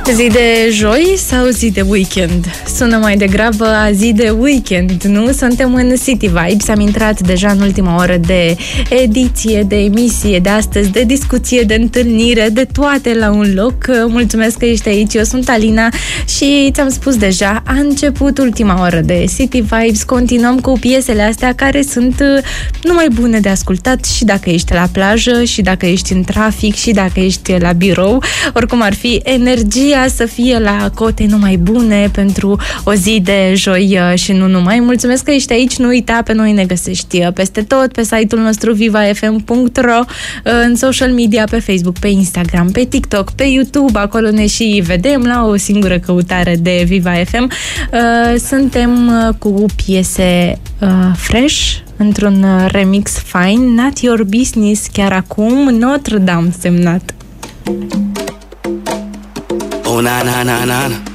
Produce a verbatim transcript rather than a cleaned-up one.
Zi de joi sau zi de weekend? Sună mai degrabă a zi de weekend, nu? Suntem în City Vibes, am intrat deja în ultima oră de ediție, de emisie, de astăzi, de discuție, de întâlnire, de toate la un loc. Mulțumesc că ești aici, eu sunt Alina și ți-am spus deja, a început ultima oră de City Vibes, continuăm cu piesele astea care sunt numai bune de ascultat și dacă ești la plajă, și dacă ești în trafic, și dacă ești la birou, oricum ar fi, energia să fie la cote numai bune pentru o zi de joi și nu numai. Mulțumesc că ești aici, nu uita, pe noi ne găsești peste tot, pe site-ul nostru viva f m punct r o, în social media, pe Facebook, pe Instagram, pe TikTok, pe YouTube, acolo ne și vedem la o singură căutare de Viva F M. Suntem cu piese fresh, într-un remix fine, Not Your Business, chiar acum, Notre Dame semnat. Oh na na na na na.